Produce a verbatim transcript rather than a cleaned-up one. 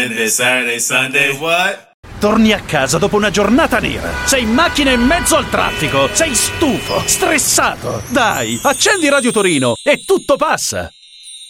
Saturday, Sunday, what? Torni a casa dopo una giornata nera. Sei in macchina in mezzo al traffico. Sei stufo, stressato. Dai, accendi Radio Torino e tutto passa.